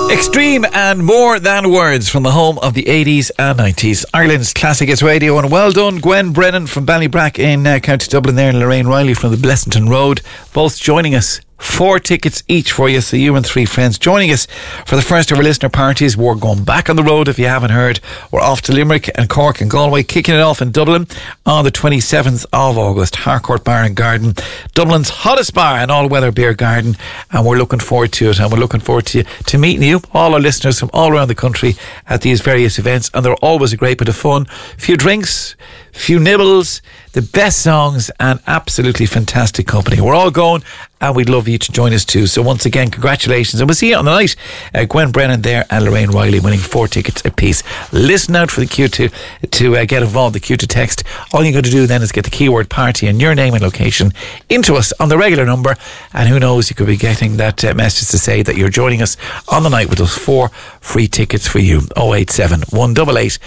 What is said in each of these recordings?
Extreme and More Than Words from the home of the 80s and 90s. Ireland's Classic Hits Radio. And well done, Gwen Brennan from Ballybrack in County Dublin there, and Lorraine Riley from the Blessington Road, both joining us. 4 tickets each for you, so you and 3 friends joining us for the first ever listener parties. We're going back on the road if you haven't heard. We're off to Limerick and Cork and Galway, kicking it off in Dublin on the 27th of August. Harcourt Bar and Garden, Dublin's hottest bar and all-weather beer garden, and we're looking forward to it, and we're looking forward to meeting you, all our listeners from all around the country at these various events, and they're always a great bit of fun. Few drinks, few nibbles, the best songs, and absolutely fantastic company. We're all going, and we'd love you to join us too. So once again, congratulations, and we'll see you on the night. Gwen Brennan there and Lorraine Riley winning 4 tickets apiece. Listen out for the cue to get involved, the cue to text. All you got to do then is get the keyword party and your name and location into us on the regular number, and who knows, you could be getting that message to say that you're joining us on the night with those 4 free tickets for you. 087 188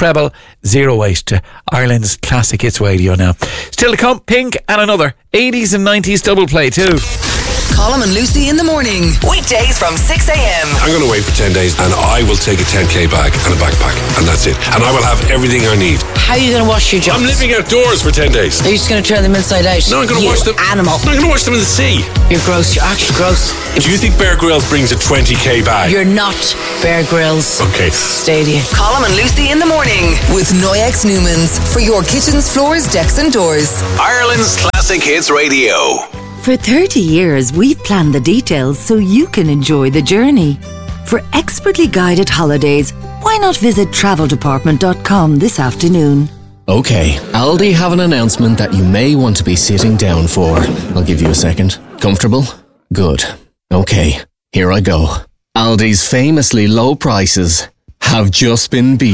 0008 to Ireland's Classic Hits Radio now. Still to come, Pink and another 80s and 90s double play too. Colm and Lucy in the morning. Weekdays from 6 a.m. I'm going to wait for 10 days and I will take a 10k bag and a backpack, and that's it. And I will have everything I need. How are you going to wash your jobs? I'm living outdoors for 10 days. Are you just going to turn them inside out? No, I'm going to wash them. Animal. No, I'm going to wash them in the sea. You're gross. You're actually gross. Do you think Bear Grylls brings a 20k bag? You're not Bear Grylls. Okay. Stadia. Colm and Lucy in the morning with Noyex Newmans for your kitchens, floors, decks and doors. Ireland's Classic Hits Radio. For 30 years, we've planned the details so you can enjoy the journey. For expertly guided holidays, why not visit traveldepartment.com this afternoon? Okay, Aldi have an announcement that you may want to be sitting down for. I'll give you a second. Comfortable? Good. Okay, here I go. Aldi's famously low prices have just been beaten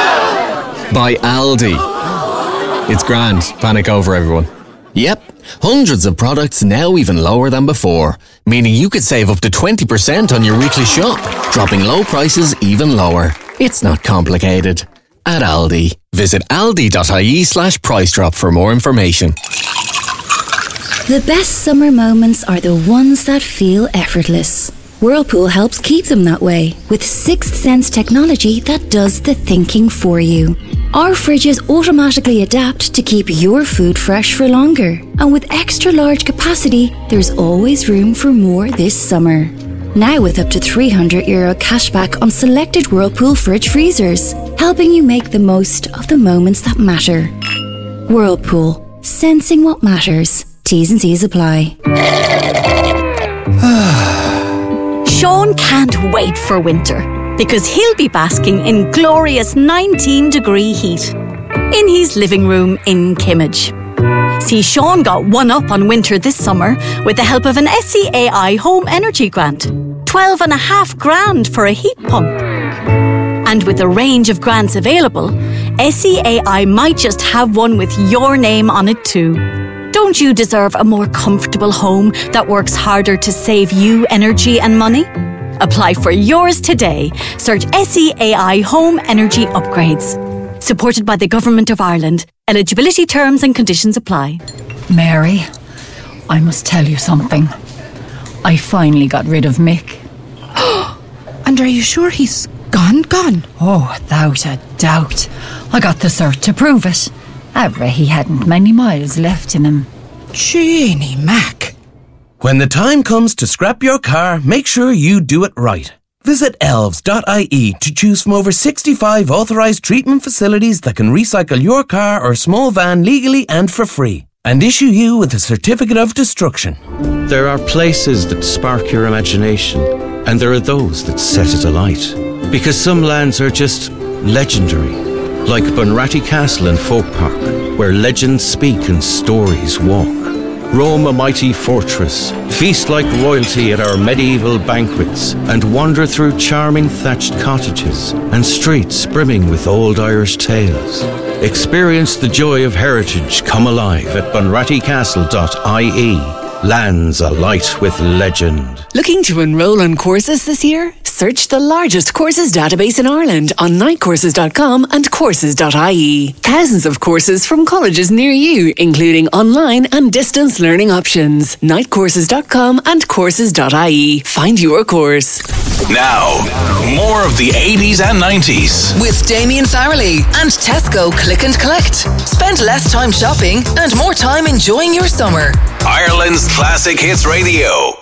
by Aldi. It's grand. Panic over, everyone. Yep, hundreds of products now even lower than before, meaning you could save up to 20% on your weekly shop, dropping low prices even lower. It's not complicated. At Aldi, visit aldi.ie/price drop for more information. The best summer moments are the ones that feel effortless. Whirlpool helps keep them that way with Sixth Sense technology that does the thinking for you. Our fridges automatically adapt to keep your food fresh for longer. And with extra large capacity, there's always room for more this summer. Now with up to €300 cashback on selected Whirlpool fridge freezers, helping you make the most of the moments that matter. Whirlpool, sensing what matters. T's and C's apply. Sean can't wait for winter because he'll be basking in glorious 19-degree heat in his living room in Kimmage. See, Sean got one up on winter this summer with the help of an SEAI Home Energy Grant. 12.5 grand for a heat pump. And with a range of grants available, SEAI might just have one with your name on it too. Don't you deserve a more comfortable home that works harder to save you energy and money? Apply for yours today. Search SEAI Home Energy Upgrades. Supported by the Government of Ireland. Eligibility terms and conditions apply. Mary, I must tell you something. I finally got rid of Mick. And are you sure he's gone? Oh, without a doubt. I got the cert to prove it. He hadn't many miles left in him. Jeannie Mac. When the time comes to scrap your car, make sure you do it right. Visit elves.ie to choose from over 65 authorised treatment facilities that can recycle your car or small van legally and for free, and issue you with a certificate of destruction. There are places that spark your imagination, and there are those that set it alight. Because some lands are just legendary, like Bunratty Castle in Folk Park, where legends speak and stories walk. Roam a mighty fortress, feast like royalty at our medieval banquets, and wander through charming thatched cottages and streets brimming with old Irish tales. Experience the joy of heritage come alive at bunrattycastle.ie. Lands alight with legend. Looking to enrol on courses this year? Search the largest courses database in Ireland on nightcourses.com and courses.ie. Thousands of courses from colleges near you, including online and distance learning options. Nightcourses.com and courses.ie. Find your course. Now, more of the 80s and 90s. With Damien Farrelly and Tesco Click and Collect. Spend less time shopping and more time enjoying your summer. Ireland's Classic Hits Radio.